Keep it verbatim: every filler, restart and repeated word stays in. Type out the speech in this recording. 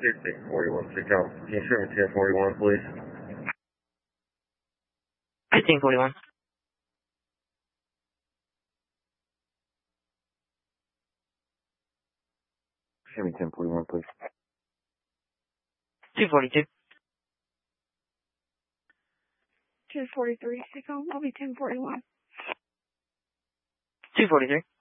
sixty forty-one, six out. Can you show me ten forty-one, please? fifteen forty-one. Show me ten forty-one, please. two forty-two. two forty-three, six home. I'll be ten forty-one. two forty-three.